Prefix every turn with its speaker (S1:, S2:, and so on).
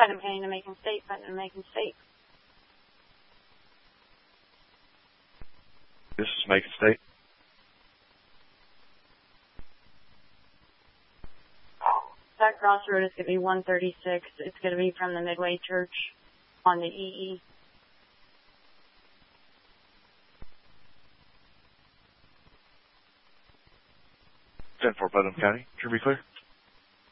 S1: Putnam County to Macon State, Putnam to Macon State.
S2: This is Macon State.
S1: That crossroad is going to be 136. It's going to be from the Midway Church on the EE.
S2: 10-4 Putnam County. Should be clear.